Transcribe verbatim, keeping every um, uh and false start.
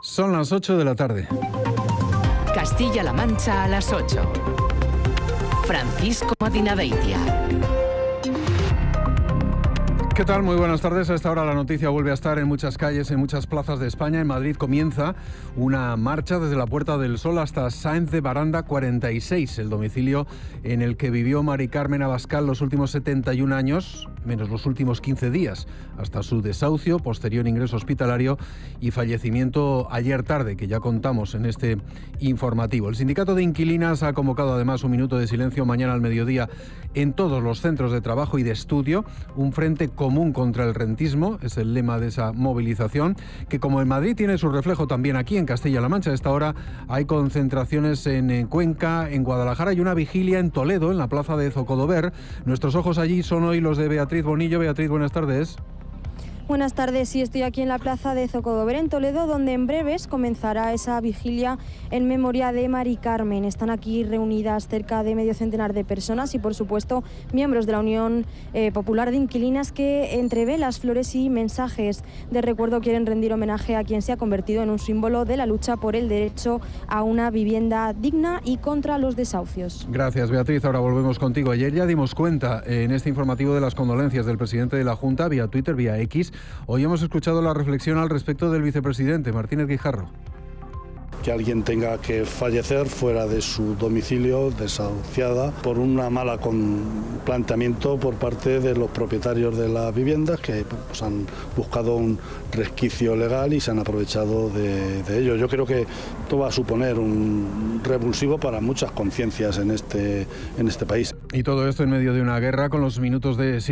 Son las ocho de la tarde. Castilla-La Mancha a las ocho. Francisco Madinaveitia. ¿Qué tal? Muy buenas tardes. A esta hora la noticia vuelve a estar en muchas calles, en muchas plazas de España. En Madrid comienza una marcha desde la Puerta del Sol hasta Sáenz de Baranda cuarenta y seis, el domicilio en el que vivió Mari Carmen Abascal los últimos setenta y un años, menos los últimos quince días, hasta su desahucio, posterior ingreso hospitalario y fallecimiento ayer tarde, que ya contamos en este informativo. El sindicato de inquilinas ha convocado además un minuto de silencio mañana al mediodía en todos los centros de trabajo y de estudio, un frente común contra el rentismo, es el lema de esa movilización, que como en Madrid tiene su reflejo también aquí en Castilla-La Mancha. A esta hora hay concentraciones en Cuenca, en Guadalajara y una vigilia en Toledo, en la plaza de Zocodover. Nuestros ojos allí son hoy los de Beatriz Bonillo. Beatriz, buenas tardes. Buenas tardes, sí, estoy aquí en la plaza de Zocodover en Toledo, donde en breves comenzará esa vigilia en memoria de Mari Carmen. Están aquí reunidas cerca de medio centenar de personas y, por supuesto, miembros de la Unión eh, Popular de Inquilinas que, entre velas, flores y mensajes de recuerdo, quieren rendir homenaje a quien se ha convertido en un símbolo de la lucha por el derecho a una vivienda digna y contra los desahucios. Gracias, Beatriz. Ahora volvemos contigo. Ayer ya dimos cuenta en este informativo de las condolencias del presidente de la Junta, vía Twitter, vía X. Hoy hemos escuchado la reflexión al respecto del vicepresidente, Martínez Guijarro. Que alguien tenga que fallecer fuera de su domicilio, desahuciada, por una mala con planteamiento por parte de los propietarios de las viviendas que pues, han buscado un resquicio legal y se han aprovechado de, de ello. Yo creo que esto va a suponer un revulsivo para muchas conciencias en este, en este país. Y todo esto en medio de una guerra con los minutos de silencio.